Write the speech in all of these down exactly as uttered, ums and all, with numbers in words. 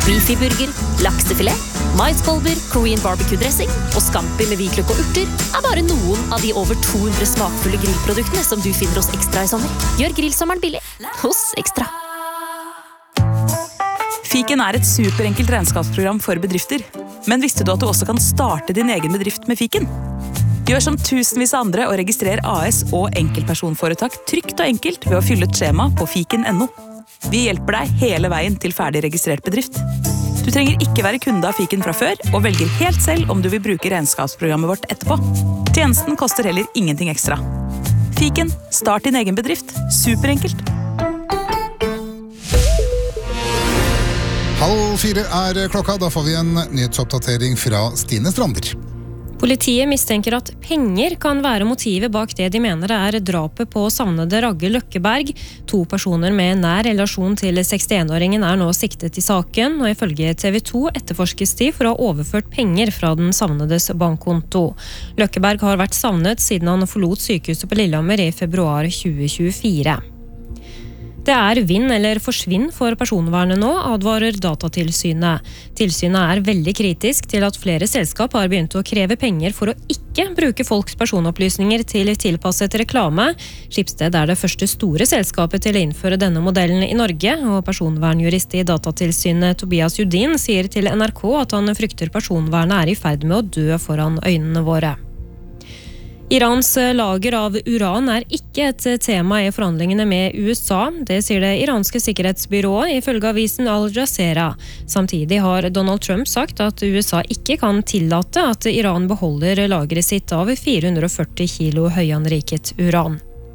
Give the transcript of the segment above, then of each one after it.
Beefy-burger, laksefilet, maiskolber, Korean barbecue-dressing og scampi med hvitløk og urter er bare noen av de over to hundre smakfulle grillproduktene som du finner hos Ekstra i sommer. Gjør grillsommeren billig hos Ekstra. Fiken er et superenkelt regnskapsprogram for bedrifter. Men visste du at du også kan starte din egen bedrift med Fiken? Gjør som tusenvis av andre og registrer A S og enkeltpersonforetak trygt og enkelt ved å fylle et skjema på fiken punktum no. Vi hjelper deg hele veien til ferdig registrert bedrift. Du trenger ikke være kunde av Fiken fra før, og velger helt selv om du vil bruke regnskapsprogrammet vårt etterpå. Tjenesten koster heller ingenting ekstra. Fiken, start din egen bedrift. Superenkelt. Halv fire er klokka, da får vi en nyhetsoppdatering fra Stine Strander. Politiet mistenker at penger kan være motivet bak det de mener er drapet på savnede Ragge Løkkeberg. To personer med nær relasjon til sekstién-åringen er nå siktet i saken, og ifølge T V to etterforskes de for å ha overført penger fra den savnedes bankkonto. Løkkeberg har vært savnet siden han forlot sykehuset på Lillehammer i februar tjue tjuefire. Det er vinn eller forsvinn for personvernet nå, advarer Datatilsynet. Tilsynet er veldig kritisk til at flere selskap har begynt å kreve penger for å ikke bruke folks personopplysninger til tilpasset reklame. Schibsted er det første store selskapet til å innføre denne modellen i Norge, og personvernjurist i Datatilsynet Tobias Judin sier til N R K at han frykter personvernet er i ferd med å dø foran øynene våre. Irans lager av uran er ikke et tema i forhandlingene med U S A, det sier det iranske sikkerhetsbyrået ifølge avisen Al Jazeera. Samtidig har Donald Trump sagt at U S A ikke kan tillate at Iran beholder lageret sitt av fire hundre og førti kilo høyanriket uran.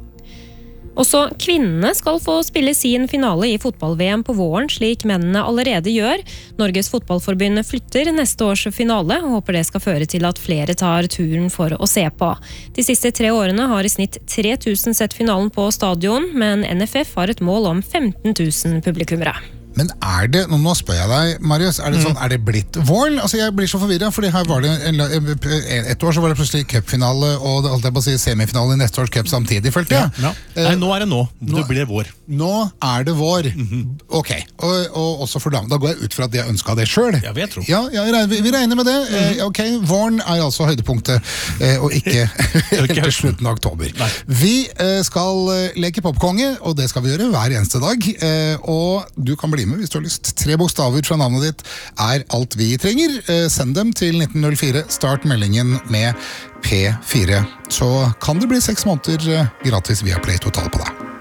Også kvinnene skal få spille sin finale i fotball-V M på våren, slik mennene allerede gjør. Norges fotballforbund flytter neste års finale, og håper det skal føre til at flere tar turen for å se på. De siste tre årene har i snitt tre tusen sett finalen på stadion, men N F F har et mål om femten tusen publikummere. Men er det, nå spør jeg deg, Marius, er det sånn, er det blitt våren? Altså jeg blir så forvirret, fordi her var det, en, et år så var det plutselig cupfinale, og holdt jeg på å si semifinale i neste års cup samtidig, følte jeg. Ja, ja. Nei, nå er det nå, nå det blir vår. Nå er det vår. Mm-hmm. Ok, og, og også for damer, da går jeg ut fra at de har ønsket det selv. Ja, jeg tror. Ja, ja vi, vi regner med det. Mm-hmm. Ok, våren er altså høydepunktet, og ikke helt til slutten av oktober. Nei. Vi skal leke popkonge, og det skal vi gjøre hver eneste dag, og du kan bli med hvis du har lyst. Tre bokstaver fra navnet ditt er alt vi trenger. Send dem til nitten null fire. Start meldingen med P fire. Så kan det bli seks måneder gratis via Play Total på deg.